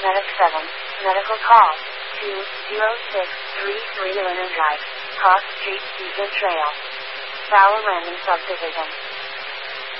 Medic 7, medical call, 20633 Illinois Drive, Cross Street, Beacon Trail. Bauer Landing Subdivision.